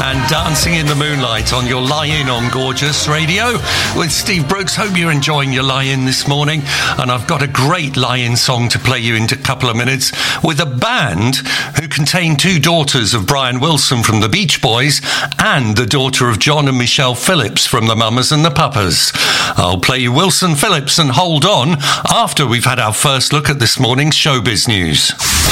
and Dancing in the Moonlight on your Lie-In on Gorgeous Radio with Steve Brooks. Hope you're enjoying your Lie-In this morning, and I've got a great Lie-In song to play you in a couple of minutes with a band who contain two daughters of Brian Wilson from the Beach Boys and the daughter of John and Michelle Phillips from the Mamas and the Papas. I'll play you Wilson Phillips and Hold On after we've had our first look at this morning's showbiz news.